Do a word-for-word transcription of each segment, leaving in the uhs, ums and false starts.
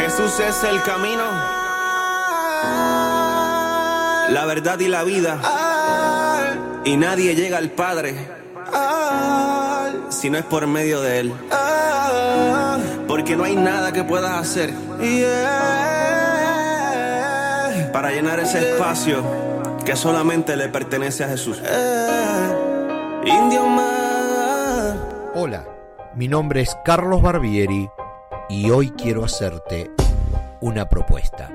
Jesús es el camino, la verdad y la vida, y nadie llega al Padre si no es por medio de Él, porque no hay nada que puedas hacer para llenar ese espacio que solamente le pertenece a Jesús. Indio más. Hola, mi nombre es Carlos Barbieri y hoy quiero hacerte una propuesta.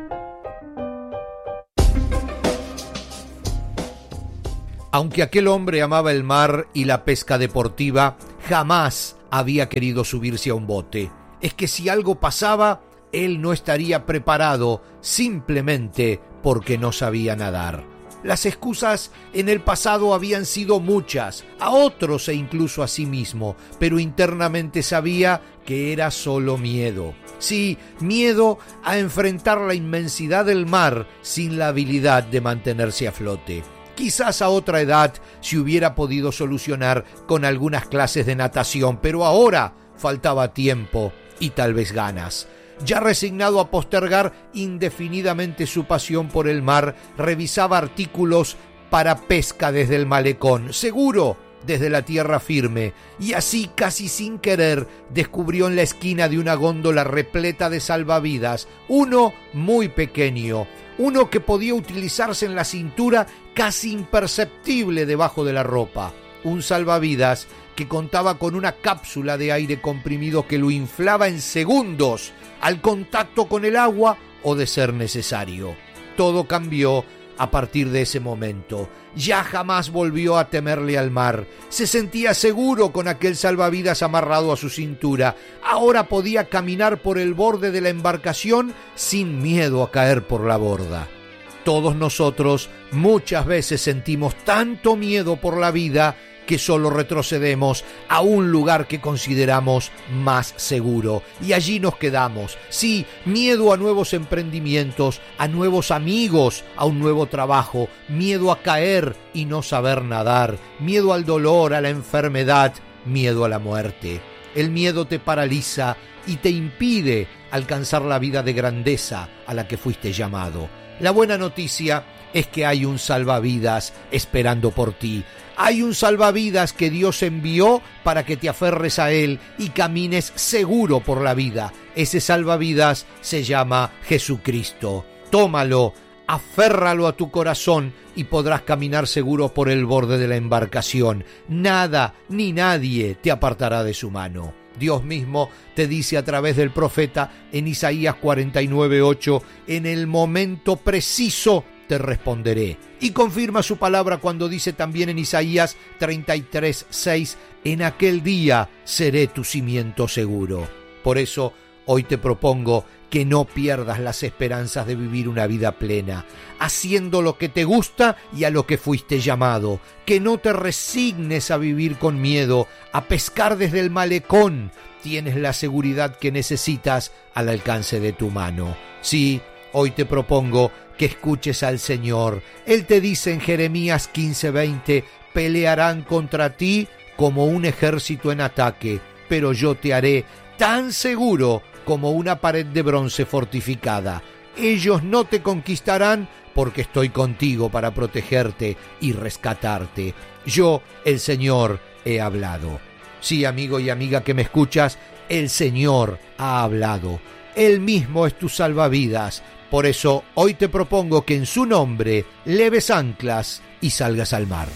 Aunque aquel hombre amaba el mar y la pesca deportiva, jamás había querido subirse a un bote. Es que si algo pasaba, él no estaría preparado simplemente porque no sabía nadar. Las excusas en el pasado habían sido muchas, a otros e incluso a sí mismo, pero internamente sabía que era solo miedo. Sí, miedo a enfrentar la inmensidad del mar sin la habilidad de mantenerse a flote. Quizás a otra edad se hubiera podido solucionar con algunas clases de natación, pero ahora faltaba tiempo y tal vez ganas. Ya resignado a postergar indefinidamente su pasión por el mar, revisaba artículos para pesca desde el malecón, seguro desde la tierra firme, y así casi sin querer descubrió en la esquina de una góndola repleta de salvavidas, uno muy pequeño, uno que podía utilizarse en la cintura casi imperceptible debajo de la ropa, un salvavidas que contaba con una cápsula de aire comprimido que lo inflaba en segundos al contacto con el agua o de ser necesario. Todo cambió a partir de ese momento. Ya jamás volvió a temerle al mar. Se sentía seguro con aquel salvavidas amarrado a su cintura. Ahora podía caminar por el borde de la embarcación sin miedo a caer por la borda. Todos nosotros muchas veces sentimos tanto miedo por la vida que solo retrocedemos a un lugar que consideramos más seguro y allí nos quedamos. Sí, miedo a nuevos emprendimientos, a nuevos amigos, a un nuevo trabajo, miedo a caer y no saber nadar, miedo al dolor, a la enfermedad, miedo a la muerte. El miedo te paraliza y te impide alcanzar la vida de grandeza a la que fuiste llamado. La buena noticia es que hay un salvavidas esperando por ti. Hay un salvavidas que Dios envió para que te aferres a Él y camines seguro por la vida. Ese salvavidas se llama Jesucristo. Tómalo, aférralo a tu corazón y podrás caminar seguro por el borde de la embarcación. Nada ni nadie te apartará de su mano. Dios mismo te dice a través del profeta en Isaías cuarenta y nueve ocho, en el momento preciso te responderé. Y confirma su palabra cuando dice también en Isaías treinta y tres seis, en aquel día seré tu cimiento seguro. Por eso hoy te propongo que no pierdas las esperanzas de vivir una vida plena, haciendo lo que te gusta y a lo que fuiste llamado, que no te resignes a vivir con miedo, a pescar desde el malecón. Tienes la seguridad que necesitas al alcance de tu mano. Sí, hoy te propongo que escuches al Señor. Él te dice en Jeremías quince veinte, pelearán contra ti como un ejército en ataque, pero yo te haré tan seguro como una pared de bronce fortificada. Ellos no te conquistarán porque estoy contigo para protegerte y rescatarte. Yo, el Señor, he hablado. Sí, amigo y amiga que me escuchas, el Señor ha hablado. Él mismo es tu salvavidas. Por eso hoy te propongo que en su nombre leves anclas y salgas al mar.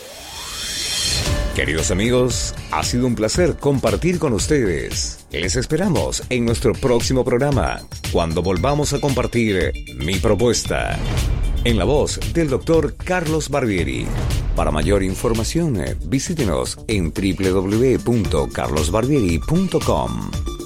Queridos amigos, ha sido un placer compartir con ustedes. Les esperamos en nuestro próximo programa, cuando volvamos a compartir Mi Propuesta, en la voz del doctor Carlos Barbieri. Para mayor información, visítenos en doble u doble u doble u punto carlos barbieri punto com.